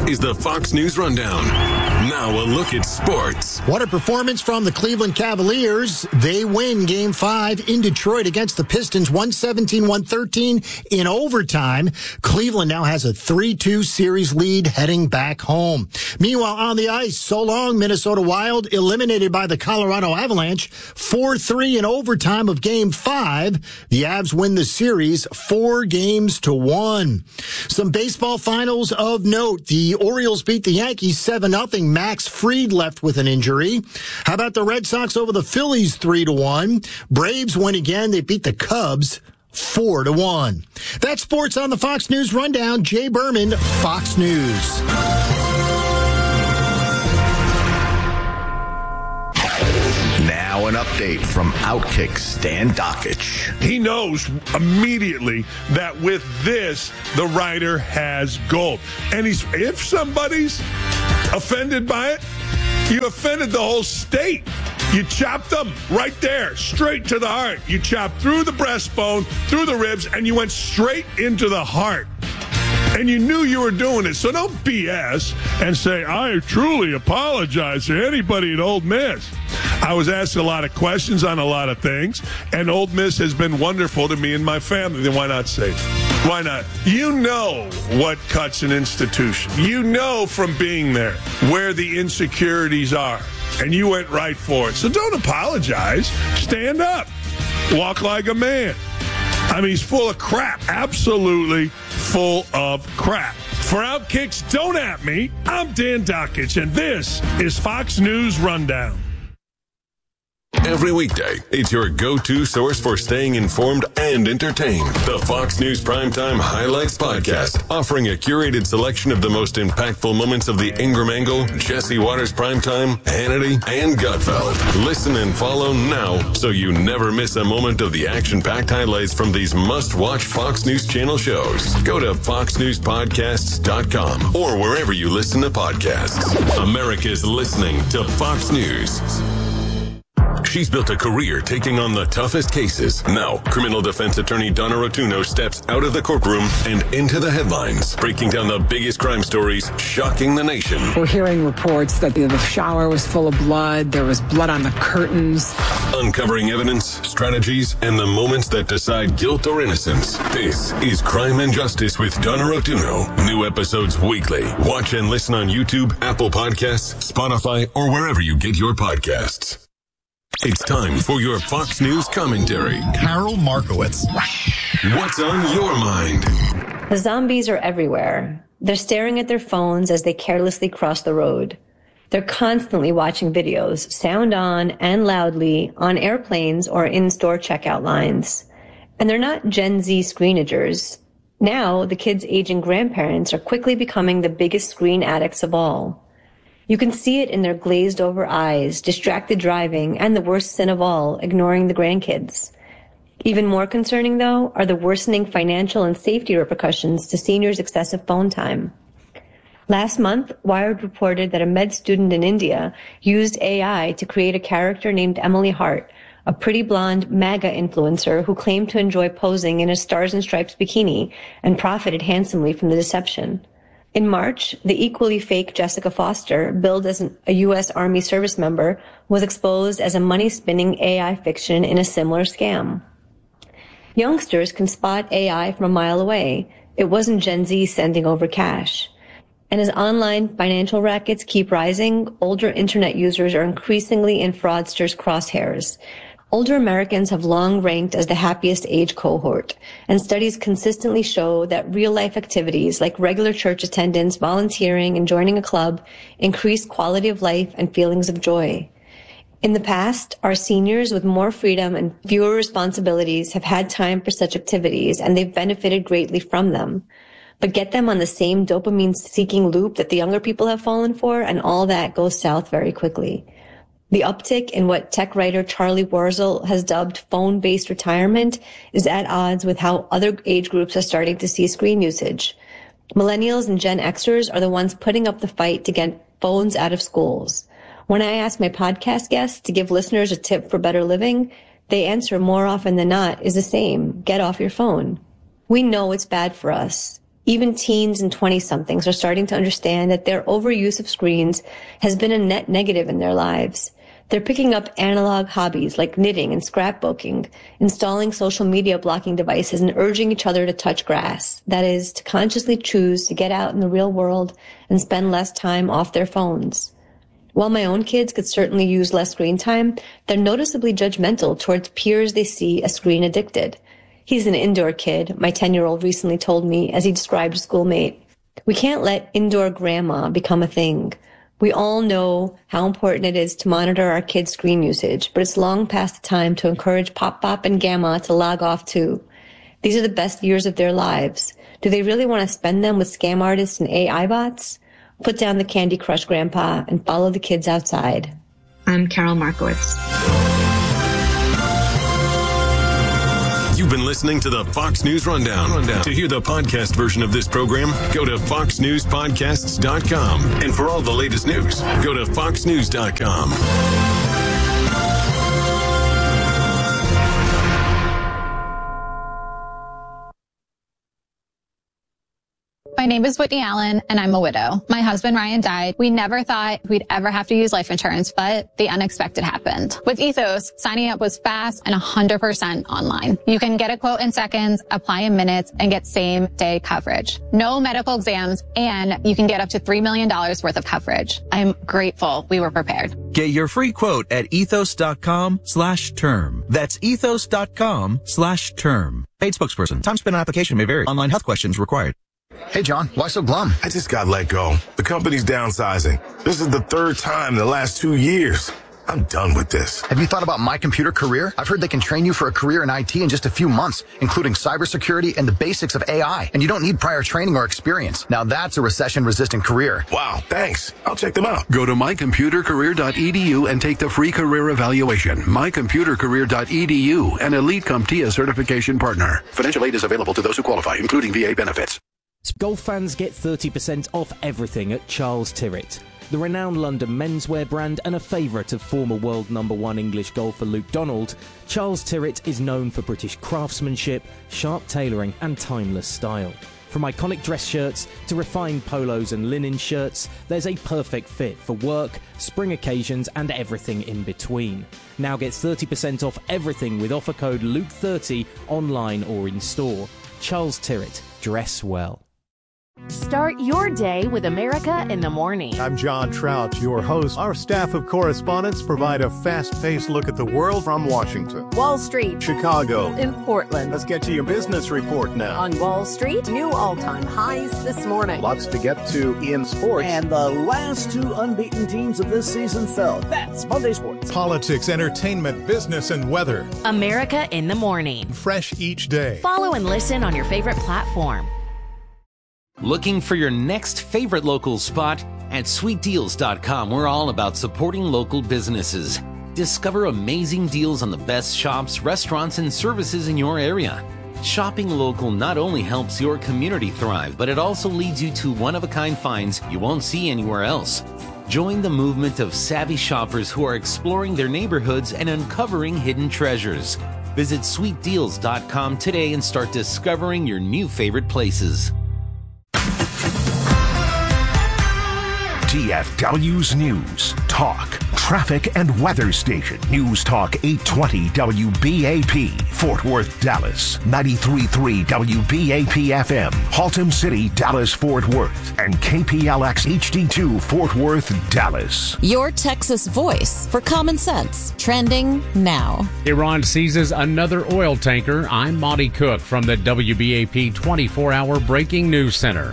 is the Fox News Rundown. Now a look at sports. What a performance from the Cleveland Cavaliers. They win Game 5 in Detroit against the Pistons, 117-113 in overtime. Cleveland now has a 3-2 series lead heading back home. Meanwhile, on the ice, so long, Minnesota Wild eliminated by the Colorado Avalanche, 4-3 in overtime of Game 5. The Avs win the series 4-1. Some baseball finals of note. The Orioles beat the Yankees 7-0. Max Fried left with an injury. How about the Red Sox over the Phillies 3-1? Braves win again. They beat the Cubs 4-1. That's sports on the Fox News Rundown. Jay Berman, Fox News. Now an update from Outkick Stan Dakich. He knows immediately that with this, the writer has gold. And if somebody's offended by it, you offended the whole state. You chopped them right there, straight to the heart. You chopped through the breastbone, through the ribs, and you went straight into the heart. And you knew you were doing it. So don't BS and say, I truly apologize to anybody at Ole Miss. I was asked a lot of questions on a lot of things, and Ole Miss has been wonderful to me and my family. Then why not say it? Why not? You know what cuts an institution. You know from being there where the insecurities are, and you went right for it. So don't apologize. Stand up. Walk like a man. I mean, he's full of crap. Absolutely full of crap. For Outkicks, don't at me. I'm Dan Dakich, and this is Fox News Rundown. Every weekday, it's your go-to source for staying informed and entertained. The Fox News Primetime Highlights Podcast, offering a curated selection of the most impactful moments of the Ingram Angle, Jesse Waters Primetime, Hannity, and Gutfeld. Listen and follow now so you never miss a moment of the action-packed highlights from these must-watch Fox News Channel shows. Go to foxnewspodcasts.com or wherever you listen to podcasts. America's listening to Fox News. She's built a career taking on the toughest cases. Now, criminal defense attorney Donna Rotuno steps out of the courtroom and into the headlines, breaking down the biggest crime stories shocking the nation. We're hearing reports that the shower was full of blood. There was blood on the curtains. Uncovering evidence, strategies, and the moments that decide guilt or innocence. This is Crime and Justice with Donna Rotuno. New episodes weekly. Watch and listen on YouTube, Apple Podcasts, Spotify, or wherever you get your podcasts. It's time for your Fox News commentary. Carol Markowitz. What's on your mind? The zombies are everywhere. They're staring at their phones as they carelessly cross the road. They're constantly watching videos, sound on and loudly, on airplanes or in-store checkout lines. And they're not Gen Z screenagers. Now, the kids' aging grandparents are quickly becoming the biggest screen addicts of all. You can see it in their glazed over eyes, distracted driving, and the worst sin of all, ignoring the grandkids. Even more concerning, though, are the worsening financial and safety repercussions to seniors' excessive phone time. Last month, Wired reported that a med student in India used AI to create a character named Emily Hart, a pretty blonde MAGA influencer who claimed to enjoy posing in a Stars and Stripes bikini and profited handsomely from the deception. In March, the equally fake Jessica Foster, billed as a U.S. Army service member, was exposed as a money-spinning AI fiction in a similar scam. Youngsters can spot AI from a mile away. It wasn't Gen Z sending over cash. And as online financial rackets keep rising, older internet users are increasingly in fraudsters' crosshairs. Older Americans have long ranked as the happiest age cohort, and studies consistently show that real-life activities like regular church attendance, volunteering, and joining a club increase quality of life and feelings of joy. In the past, our seniors with more freedom and fewer responsibilities have had time for such activities, and they've benefited greatly from them. But get them on the same dopamine-seeking loop that the younger people have fallen for, and all that goes south very quickly. The uptick in what tech writer Charlie Warzel has dubbed phone-based retirement is at odds with how other age groups are starting to see screen usage. Millennials and Gen Xers are the ones putting up the fight to get phones out of schools. When I ask my podcast guests to give listeners a tip for better living, they answer more often than not is the same: get off your phone. We know it's bad for us. Even teens and 20-somethings are starting to understand that their overuse of screens has been a net negative in their lives. They're picking up analog hobbies like knitting and scrapbooking, installing social media blocking devices, and urging each other to touch grass. That is, to consciously choose to get out in the real world and spend less time off their phones. While my own kids could certainly use less screen time, they're noticeably judgmental towards peers they see as screen addicted. He's an indoor kid, my 10-year-old recently told me as he described a schoolmate. We can't let indoor grandma become a thing. We all know how important it is to monitor our kids' screen usage, but it's long past the time to encourage Pop-Pop and Gamma to log off too. These are the best years of their lives. Do they really want to spend them with scam artists and AI bots? Put down the Candy Crush, Grandpa, and follow the kids outside. I'm Carol Markowitz. You've been listening to the Fox News Rundown. To hear the podcast version of this program, go to foxnewspodcasts.com. And for all the latest news, go to foxnews.com. My name is Whitney Allen, and I'm a widow. My husband, Ryan, died. We never thought we'd ever have to use life insurance, but the unexpected happened. With Ethos, signing up was fast and 100% online. You can get a quote in seconds, apply in minutes, and get same-day coverage. No medical exams, and you can get up to $3 million worth of coverage. I'm grateful we were prepared. Get your free quote at ethos.com/term. That's ethos.com/term. Paid spokesperson. Time spent on application may vary. Online health questions required. Hey, John, why so glum? I just got let go. The company's downsizing. This is the third time in the last 2 years. I'm done with this. Have you thought about My Computer Career? I've heard they can train you for a career in IT in just a few months, including cybersecurity and the basics of AI. And you don't need prior training or experience. Now that's a recession-resistant career. Wow, thanks. I'll check them out. Go to mycomputercareer.edu and take the free career evaluation. mycomputercareer.edu, an Elite CompTIA certification partner. Financial aid is available to those who qualify, including VA benefits. Golf fans get 30% off everything at Charles Tyrwhitt, the renowned London menswear brand and a favourite of former world #1 English golfer Luke Donald. Charles Tyrwhitt is known for British craftsmanship, sharp tailoring and timeless style. From iconic dress shirts to refined polos and linen shirts, there's a perfect fit for work, spring occasions and everything in between. Now get 30% off everything with offer code LUKE30 online or in store. Charles Tyrwhitt, dress well. Start your day with America in the Morning. I'm John Trout, your host. Our staff of correspondents provide a fast-paced look at the world from Washington, Wall Street, Chicago, and Portland. Let's get to your business report now. On Wall Street, new all-time highs this morning. Lots to get to in sports. And the last two unbeaten teams of this season fell. That's Monday Sports. Politics, entertainment, business, and weather. America in the Morning. Fresh each day. Follow and listen on your favorite platform. Looking for your next favorite local spot? At sweetdeals.com, we're all about supporting local businesses. Discover amazing deals on the best shops, restaurants, and services in your area. Shopping local not only helps your community thrive, but it also leads you to one-of-a-kind finds you won't see anywhere else. Join the movement of savvy shoppers who are exploring their neighborhoods and uncovering hidden treasures. Visit sweetdeals.com today and start discovering your new favorite places. DFW's News, Talk, Traffic and Weather Station. News Talk 820 WBAP, Fort Worth, Dallas. 93.3 WBAP FM, Haltom City, Dallas, Fort Worth. And KPLX HD2, Fort Worth, Dallas. Your Texas voice for common sense. Trending now. Iran seizes another oil tanker. I'm Monty Cook from the WBAP 24-hour Breaking News Center.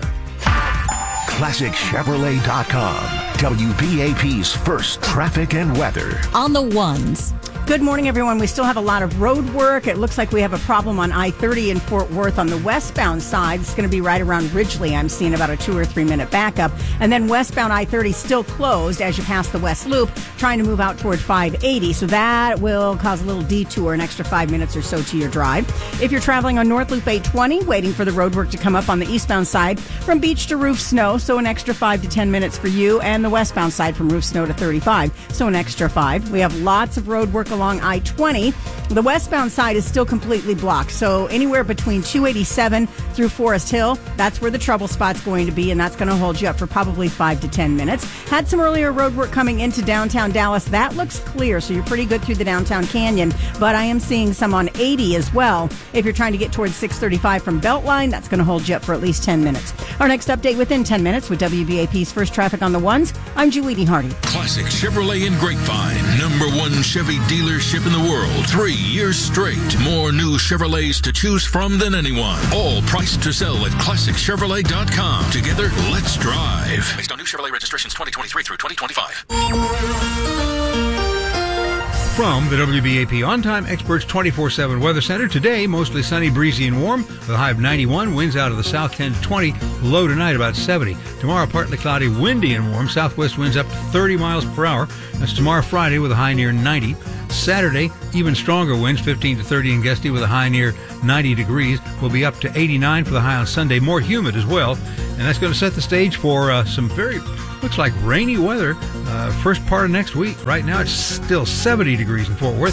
ClassicChevrolet.com, WBAP's first traffic and weather. On the ones. Good morning, everyone. We still have a lot of road work. It looks like we have a problem on I-30 in Fort Worth on the westbound side. It's going to be right around Ridgely. I'm seeing about a 2 or 3 minute backup. And then westbound I-30 still closed as you pass the West Loop, trying to move out toward 580. So that will cause a little detour, an extra 5 minutes or so to your drive. If you're traveling on North Loop 820, waiting for the road work to come up on the eastbound side from Beach to Roof Snow, so an extra 5 to 10 minutes for you, and the westbound side from Roof Snow to 35, so an extra 5. We have lots of road work along I-20 The westbound side is still completely blocked. So anywhere between 287 through Forest Hill, that's where the trouble spot's going to be, and that's going to hold you up for probably 5 to 10 minutes. Had some earlier road work coming into downtown Dallas. That looks clear, so you're pretty good through the downtown canyon. But I am seeing some on 80 as well. If you're trying to get towards 635 from Beltline, that's going to hold you up for at least 10 minutes. Our next update within 10 minutes with WBAP's First Traffic on the Ones. I'm Julie D. Hardy. Classic Chevrolet in Grapevine. #1 Chevy dealership in the world. 3 years straight. More new Chevrolets to choose from than anyone. All priced to sell at ClassicChevrolet.com. Together, let's drive. Based on new Chevrolet registrations 2023 through 2025. From the WBAP On-Time Experts 24/7 Weather Center, today mostly sunny, breezy, and warm with a high of 91. Winds out of the south 10 to 20. Low tonight about 70. Tomorrow partly cloudy, windy, and warm. Southwest winds up to 30 miles per hour. That's tomorrow Friday with a high near 90. Saturday, even stronger winds, 15 to 30 in gusty with a high near 90 degrees. We'll be up to 89 for the high on Sunday. More humid as well. And that's going to set the stage for some very, looks like rainy weather first part of next week. Right now it's still 70 degrees in Fort Worth,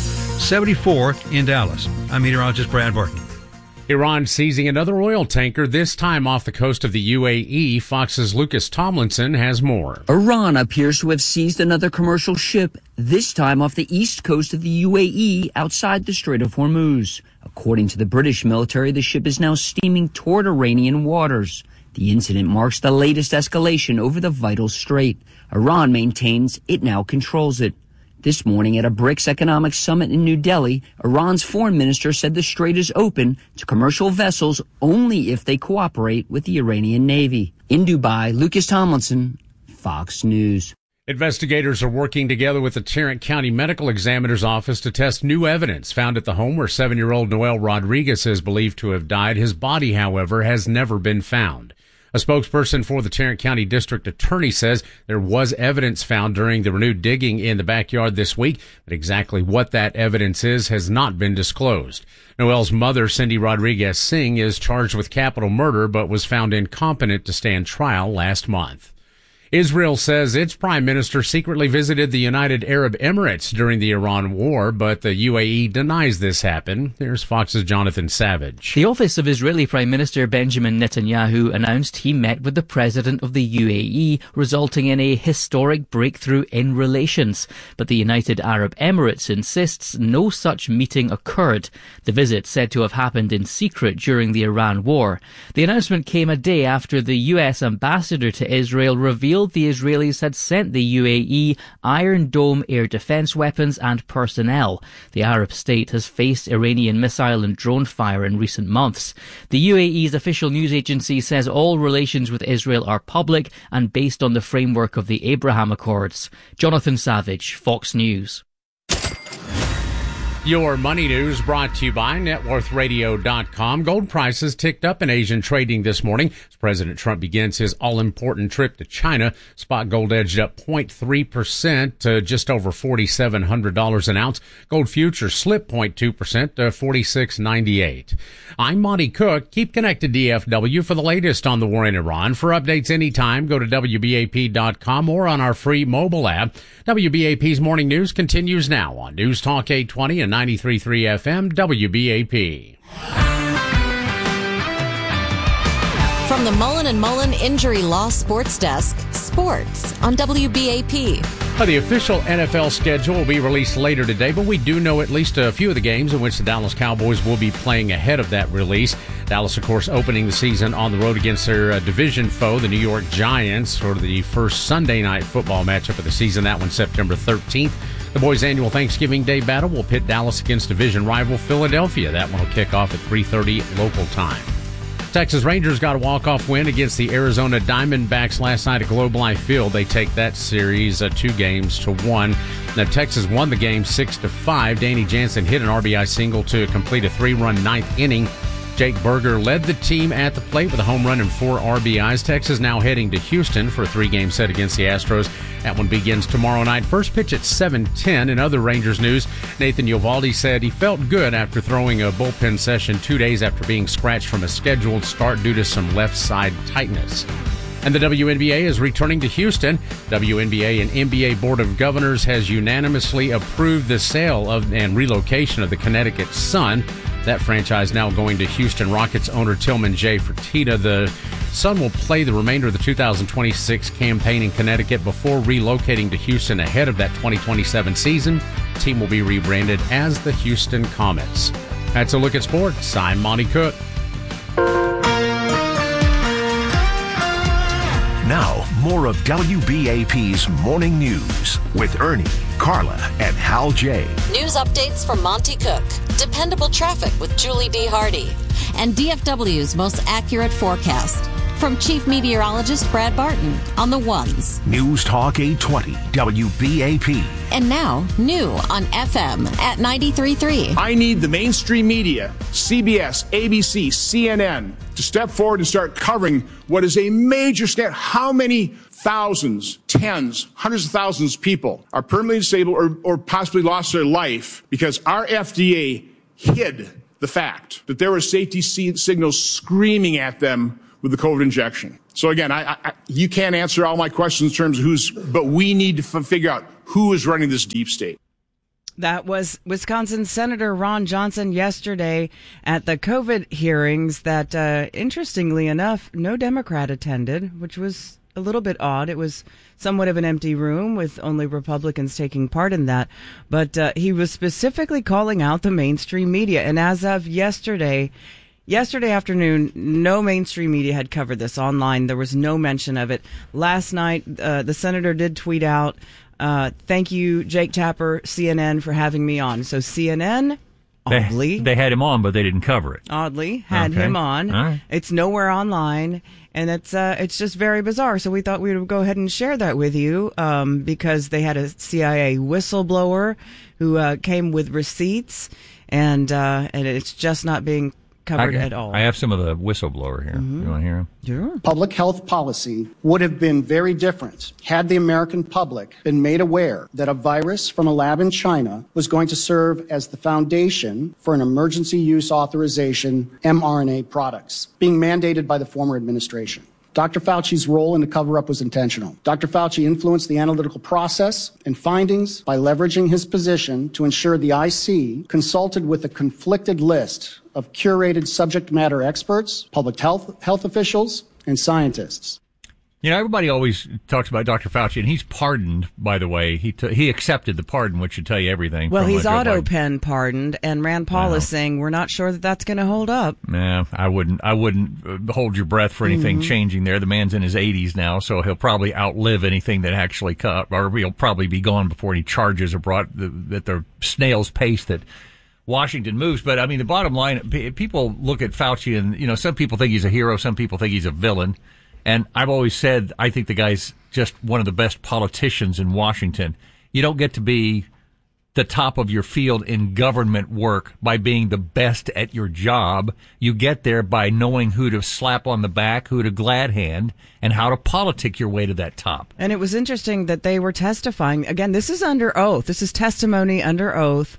74 in Dallas. I'm meteorologist Brad Barton. Iran seizing another oil tanker, this time off the coast of the UAE. Fox's Lucas Tomlinson has more. Iran appears to have seized another commercial ship, this time off the east coast of the UAE outside the Strait of Hormuz. According to the British military, the ship is now steaming toward Iranian waters. The incident marks the latest escalation over the vital strait. Iran maintains it now controls it. This morning at a BRICS economic summit in New Delhi, Iran's foreign minister said the strait is open to commercial vessels only if they cooperate with the Iranian Navy. In Dubai, Lucas Tomlinson, Fox News. Investigators are working together with the Tarrant County Medical Examiner's Office to test new evidence found at the home where 7-year-old Noel Rodriguez is believed to have died. His body, however, has never been found. A spokesperson for the Tarrant County District Attorney says there was evidence found during the renewed digging in the backyard this week, but exactly what that evidence is has not been disclosed. Noel's mother, Cindy Rodriguez Singh, is charged with capital murder but was found incompetent to stand trial last month. Israel says its prime minister secretly visited the United Arab Emirates during the Iran war, but the UAE denies this happened. Here's Fox's Jonathan Savage. The office of Israeli Prime Minister Benjamin Netanyahu announced he met with the president of the UAE, resulting in a historic breakthrough in relations. But the United Arab Emirates insists no such meeting occurred. The visit said to have happened in secret during the Iran war. The announcement came a day after the US ambassador to Israel revealed the Israelis had sent the UAE Iron Dome air defense weapons and personnel. The Arab state has faced Iranian missile and drone fire in recent months. The UAE's official news agency says all relations with Israel are public and based on the framework of the Abraham Accords. Jonathan Savage, Fox News. Your money news brought to you by NetWorthRadio.com. Gold prices ticked up in Asian trading this morning as President Trump begins his all-important trip to China. Spot gold edged up 0.3% to just over $4,700 an ounce. Gold futures slipped 0.2% to $46.98. I'm Monty Cook. Keep connected, DFW, for the latest on the war in Iran. For updates anytime, go to WBAP.com or on our free mobile app. WBAP's morning news continues now on News Talk 820 and 93.3 FM WBAP. From the Mullen & Mullen Injury Law Sports Desk, sports on WBAP. The official NFL schedule will be released later today, but we do know at least a few of the games in which the Dallas Cowboys will be playing ahead of that release. Dallas, of course, opening the season on the road against their division foe, the New York Giants, for the first Sunday night football matchup of the season. That one September 13th. The boys' annual Thanksgiving Day battle will pit Dallas against division rival Philadelphia. That one will kick off at 3:30 local time. Texas Rangers got a walk-off win against the Arizona Diamondbacks last night at Globe Life Field. They take that series 2-1. Now, Texas won the game 6-5. Danny Jansen hit an RBI single to complete a 3-run ninth inning. Jake Berger led the team at the plate with a home run and 4 RBIs. Texas now heading to Houston for a 3-game set against the Astros. That one begins tomorrow night. First pitch at 7:10. In other Rangers news, Nathan Eovaldi said he felt good after throwing a bullpen session 2 days after being scratched from a scheduled start due to some left side tightness. And the WNBA is returning to Houston. WNBA and NBA Board of Governors has unanimously approved the sale of and relocation of the Connecticut Sun. That franchise now going to Houston Rockets owner Tillman J. Fertitta. The Sun will play the remainder of the 2026 campaign in Connecticut before relocating to Houston ahead of that 2027 season. The team will be rebranded as the Houston Comets. That's a look at sports. I'm Monty Cook. Now, more of WBAP's Morning News with Ernie, Carla, and Hal J. News updates from Monty Cook, dependable traffic with Julie D. Hardy, and DFW's most accurate forecast. From Chief Meteorologist Brad Barton on the ones. News Talk 820 WBAP. And now, new on FM at 93.3. I need the mainstream media, CBS, ABC, CNN, to step forward and start covering what is a major snap. How many thousands, tens, hundreds of thousands of people are permanently disabled or possibly lost their life because our FDA hid the fact that there were safety signals screaming at them with the COVID injection. So again, you can't answer all my questions in terms of but we need to figure out who is running this deep state. That was Wisconsin Senator Ron Johnson yesterday at the COVID hearings that, interestingly enough, no Democrat attended, which was a little bit odd. It was somewhat of an empty room with only Republicans taking part in that. But he was specifically calling out the mainstream media. And as of yesterday afternoon, no mainstream media had covered this online. There was no mention of it. Last night, the senator did tweet out, thank you, Jake Tapper, CNN, for having me on. So CNN, oddly. They had him on, but they didn't cover it. Oddly, had him on. Right. It's nowhere online, and it's just very bizarre. So we thought we would go ahead and share that with you, because they had a CIA whistleblower who came with receipts, and it's just not being covered at all. I have some of the whistleblower here. Mm-hmm. You want to hear him? Sure. Public health policy would have been very different had the American public been made aware that a virus from a lab in China was going to serve as the foundation for an emergency use authorization mRNA products being mandated by the former administration. Dr. Fauci's role in the cover-up was intentional. Dr. Fauci influenced the analytical process and findings by leveraging his position to ensure the IC consulted with a conflicted list of curated subject matter experts, public health officials, and scientists. You know, everybody always talks about Dr. Fauci, and he's pardoned, by the way. He accepted the pardon, which should tell you everything. Well, he's auto-pen pardoned, and Rand Paul is saying we're not sure that that's going to hold up. Nah, I wouldn't hold your breath for anything changing there. The man's in his 80s now, so he'll probably outlive anything that actually or he'll probably be gone before any charges are brought at the snail's pace that Washington moves. But, I mean, the bottom line, people look at Fauci and, you know, some people think he's a hero, some people think he's a villain. And I've always said I think the guy's just one of the best politicians in Washington. You don't get to be the top of your field in government work by being the best at your job. You get there by knowing who to slap on the back, who to glad hand, and how to politic your way to that top. And it was interesting that they were testifying. Again, this is under oath. This is testimony under oath.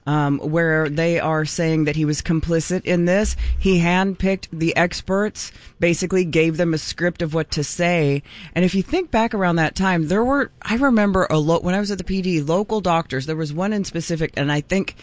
Where they are saying that he was complicit in this. He handpicked the experts, basically gave them a script of what to say. And if you think back around that time, I remember when I was at the PD, local doctors, there was one in specific, and I think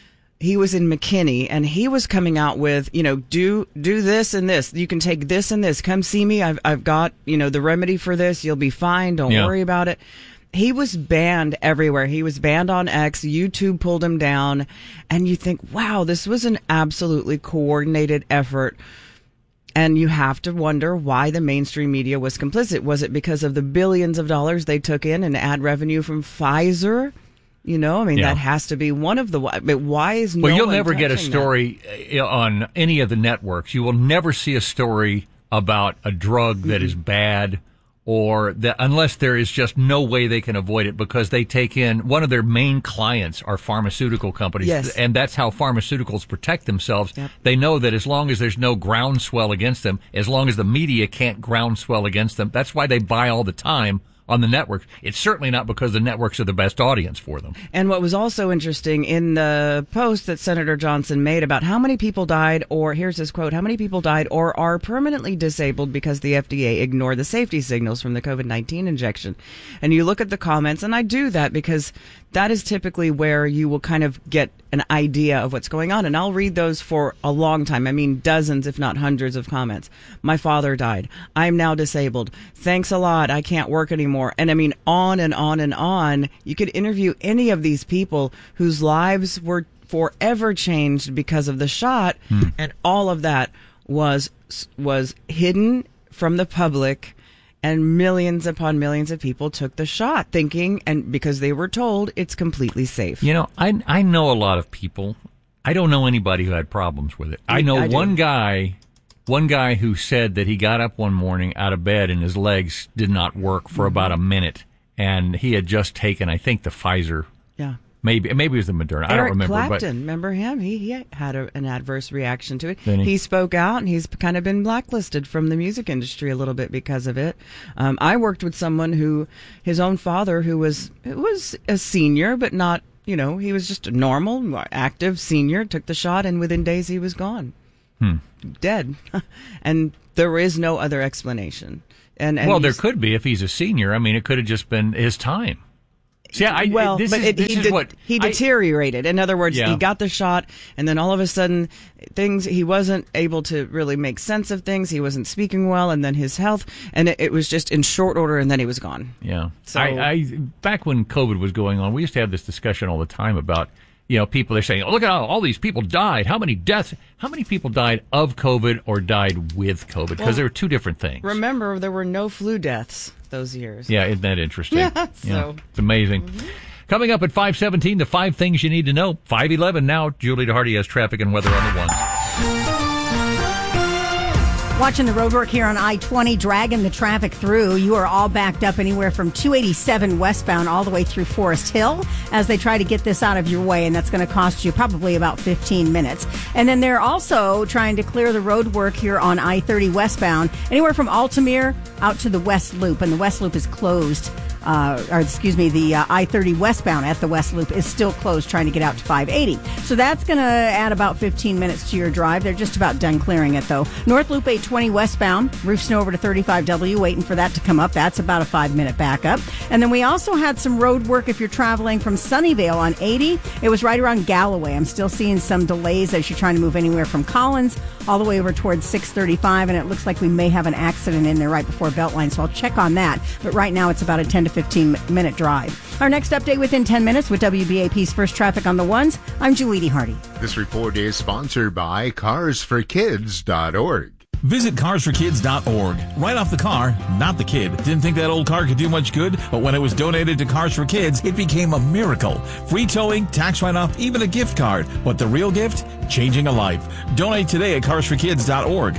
he was in McKinney, and he was coming out with, you know, do this and this. You can take this and this. Come see me. I've got, you know, the remedy for this. You'll be fine. Don't worry about it. He was banned everywhere. He was banned on X. YouTube pulled him down. And you think, wow, this was an absolutely coordinated effort. And you have to wonder why the mainstream media was complicit. Was it because of the billions of dollars they took in ad revenue from Pfizer? You know, I mean, that has to be one of the why. But why is no one you'll never get a touching story on any of the networks. You will never see a story about a drug that is bad, or that unless there is just no way they can avoid it, because they take in one of their main clients are pharmaceutical companies. Yes. And that's how pharmaceuticals protect themselves. Yep. They know that as long as there's no groundswell against them, as long as the media can't groundswell against them, that's why they buy all the time on the networks. It's certainly not because the networks are the best audience for them. And what was also interesting in the post that Senator Johnson made about how many people died, or here's his quote, how many people died or are permanently disabled because the FDA ignored the safety signals from the COVID-19 injection. And you look at the comments, and I do that because that is typically where you will kind of get an idea of what's going on. And I'll read those for a long time. I mean, dozens, if not hundreds of comments. My father died. I'm now disabled. Thanks a lot. I can't work anymore. And I mean, on and on and on. You could interview any of these people whose lives were forever changed because of the shot. And all of that was hidden from the public. And millions upon millions of people took the shot thinking, and because they were told it's completely safe. You know, I know a lot of people. I don't know anybody who had problems with it. I know one guy who said that he got up one morning out of bed and his legs did not work for about a minute. And he had just taken, I think, the Pfizer. Yeah. Maybe it was the Moderna. I don't remember. Eric Clapton, remember him? He had an adverse reaction to it. Then he spoke out, and he's kind of been blacklisted from the music industry a little bit because of it. I worked with someone who, his own father, who was a senior, but not, he was just a normal, active senior, took the shot, and within days he was gone. Dead. And there is no other explanation. And there could be if he's a senior. I mean, it could have just been his time. He deteriorated. In other words, he got the shot, and then all of a sudden, he wasn't able to really make sense of things. He wasn't speaking well, and then his health, and it was just in short order, and then he was gone. Yeah. So, back when COVID was going on, we used to have this discussion all the time about, people are saying, oh, look at all these people died. How many people died of COVID or died with COVID? Because there were two different things. Remember, there were no flu deaths those years. Yeah, isn't that interesting? Yeah, it's amazing. Coming up at 5:17, the 5 things you need to know. 5:11 now. Julie DeHardy has traffic and weather on the one. Watching the roadwork here on I-20, dragging the traffic through. You are all backed up anywhere from 287 westbound all the way through Forest Hill as they try to get this out of your way, and that's going to cost you probably about 15 minutes. And then they're also trying to clear the roadwork here on I-30 westbound, anywhere from Altamere out to the West Loop, and the West Loop is closed. The I-30 westbound at the West Loop is still closed, trying to get out to 580. So that's going to add about 15 minutes to your drive. They're just about done clearing it, though. North Loop 820 westbound, roof snow over to 35W, waiting for that to come up. That's about a 5-minute backup. And then we also had some road work if you're traveling from Sunnyvale on 80. It was right around Galloway. I'm still seeing some delays as you're trying to move anywhere from Collins all the way over towards 635, and it looks like we may have an accident in there right before Beltline, so I'll check on that. But right now it's about a 10 to 15-minute drive. Our next update within 10 minutes with WBAP's First Traffic on the Ones. I'm Julie DeHardy. This report is sponsored by CarsForKids.org. Visit carsforkids.org. Right off the car, not the kid. Didn't think that old car could do much good, but when it was donated to Cars for Kids, it became a miracle. Free towing, tax write-off, even a gift card. But the real gift? Changing a life. Donate today at carsforkids.org.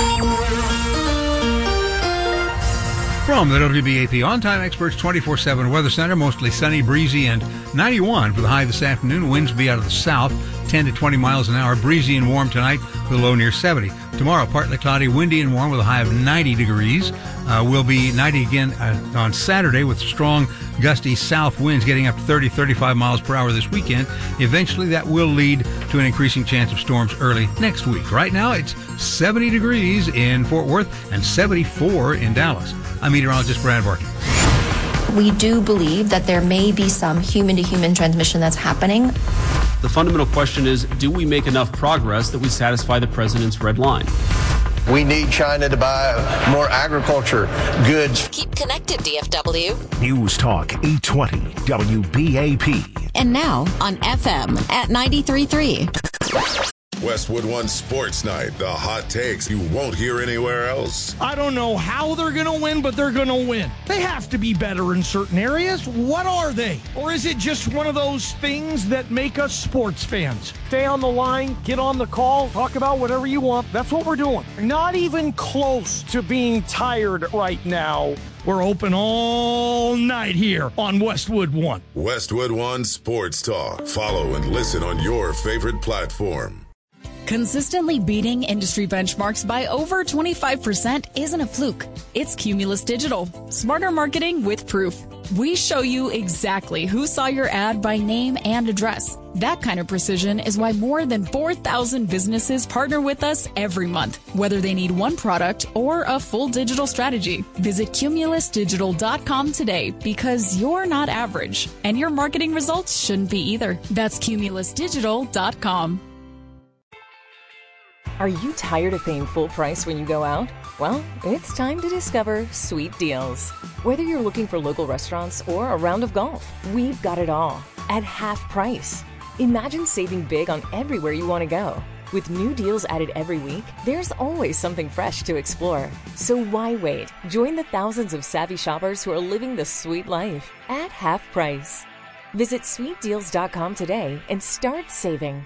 From the WBAP On-Time Experts 24/7 Weather Center, mostly sunny, breezy, and 91 for the high this afternoon. Winds will be out of the south, 10 to 20 miles an hour. Breezy and warm tonight with a low near 70. Tomorrow, partly cloudy, windy and warm with a high of 90 degrees. Will be 90 again on Saturday with strong, gusty south winds getting up to 30, 35 miles per hour this weekend. Eventually, that will lead to an increasing chance of storms early next week. Right now, it's 70 degrees in Fort Worth and 74 in Dallas. I'm meteorologist Brad Barton. We do believe that there may be some human-to-human transmission that's happening. The fundamental question is, do we make enough progress that we satisfy the president's red line? We need China to buy more agriculture goods. Keep connected, DFW. News Talk 820 WBAP. And now on FM at 93.3. Westwood One Sports Night. The hot takes you won't hear anywhere else. I don't know how they're going to win, but they're going to win. They have to be better in certain areas. What are they? Or is it just one of those things that make us sports fans? Stay on the line, get on the call, talk about whatever you want. That's what we're doing. Not even close to being tired right now. We're open all night here on Westwood One. Westwood One Sports Talk. Follow and listen on your favorite platform. Consistently beating industry benchmarks by over 25% isn't a fluke. It's Cumulus Digital. Smarter marketing with proof. We show you exactly who saw your ad by name and address. That kind of precision is why more than 4,000 businesses partner with us every month, whether they need one product or a full digital strategy. Visit cumulusdigital.com today because you're not average, and your marketing results shouldn't be either. That's cumulusdigital.com. Are you tired of paying full price when you go out? Well, it's time to discover Sweet Deals. Whether you're looking for local restaurants or a round of golf, we've got it all at half price. Imagine saving big on everywhere you want to go. With new deals added every week, there's always something fresh to explore. So why wait? Join the thousands of savvy shoppers who are living the sweet life at half price. Visit sweetdeals.com today and start saving.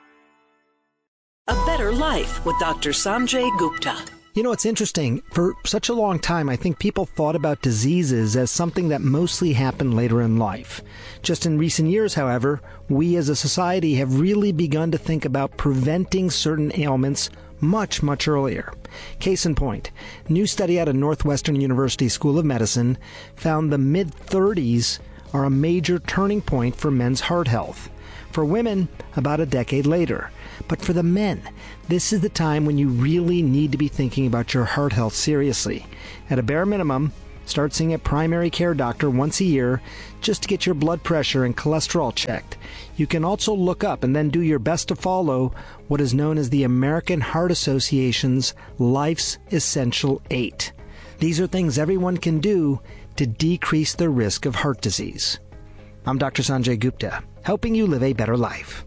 A Better Life with Dr. Sanjay Gupta. You know, it's interesting. For such a long time, I think people thought about diseases as something that mostly happened later in life. Just in recent years, however, we as a society have really begun to think about preventing certain ailments much, much earlier. Case in point, new study out of Northwestern University School of Medicine found the mid-30s are a major turning point for men's heart health. For women, about a decade later. But for the men, this is the time when you really need to be thinking about your heart health seriously. At a bare minimum, start seeing a primary care doctor once a year just to get your blood pressure and cholesterol checked. You can also look up and then do your best to follow what is known as the American Heart Association's Life's Essential 8. These are things everyone can do to decrease the risk of heart disease. I'm Dr. Sanjay Gupta, helping you live a better life.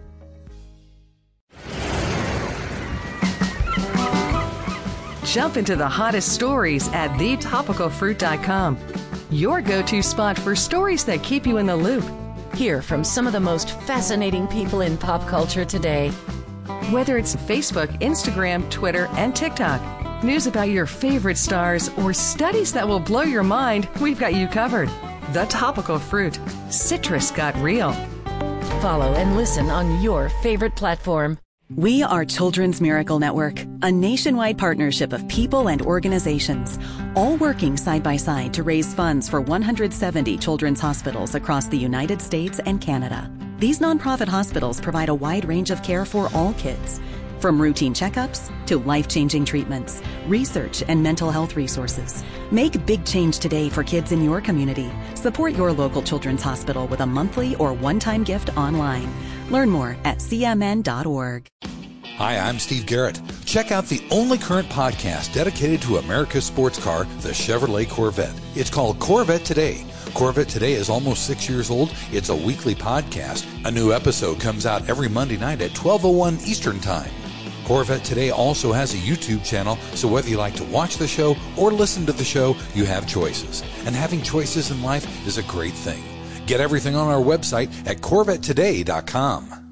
Jump into the hottest stories at thetopicalfruit.com. Your go-to spot for stories that keep you in the loop. Hear from some of the most fascinating people in pop culture today. Whether it's Facebook, Instagram, Twitter, and TikTok, news about your favorite stars, or studies that will blow your mind, we've got you covered. The Topical Fruit. Citrus got real. Follow and listen on your favorite platform. We are Children's Miracle Network, a nationwide partnership of people and organizations, all working side by side to raise funds for 170 children's hospitals across the United States and Canada. These nonprofit hospitals provide a wide range of care for all kids, from routine checkups to life-changing treatments, research, and mental health resources. Make big change today for kids in your community. Support your local children's hospital with a monthly or one-time gift online. Learn more at cmn.org. Hi, I'm Steve Garrett. Check out the only current podcast dedicated to America's sports car, the Chevrolet Corvette. It's called Corvette Today. Corvette Today is almost 6 years old. It's a weekly podcast. A new episode comes out every Monday night at 12:01 Eastern Time. Corvette Today also has a YouTube channel, so whether you like to watch the show or listen to the show, you have choices. And having choices in life is a great thing. Get everything on our website at CorvetteToday.com.